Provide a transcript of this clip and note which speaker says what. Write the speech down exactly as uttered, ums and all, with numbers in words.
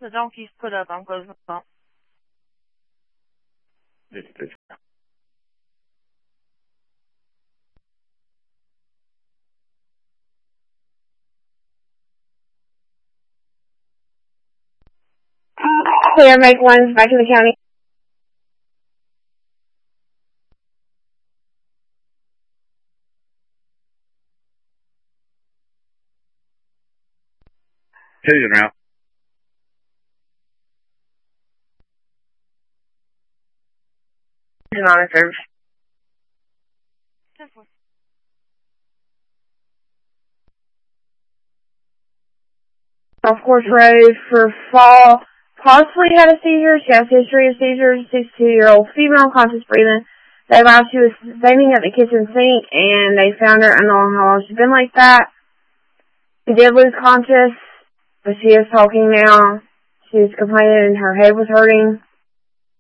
Speaker 1: The donkey's put up. I'm closing the pump.
Speaker 2: This is
Speaker 3: Clear, make ones back in the county.
Speaker 2: Susan now.
Speaker 3: Susan on service. Of course, Rose for fall. Possibly had a seizure. She has a history of seizures. sixty-two-year-old female, conscious breathing. They thought she was fainting at the kitchen sink, and they found her. I don't know how long she's been like that. She did lose conscious, but she is talking now. She's complaining her head was hurting.